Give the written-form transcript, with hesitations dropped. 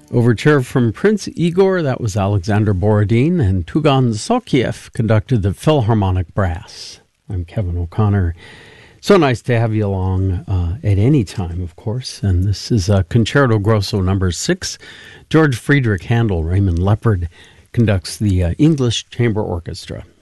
Overture from Prince Igor, that was Alexander Borodin, and Tugan Sokiev conducted the Philharmonic Brass. I'm Kevin O'Connor. So nice to have you along at any time, of course. And this is Concerto Grosso No. 6. George Friedrich Handel, Raymond Leppard conducts the English Chamber Orchestra.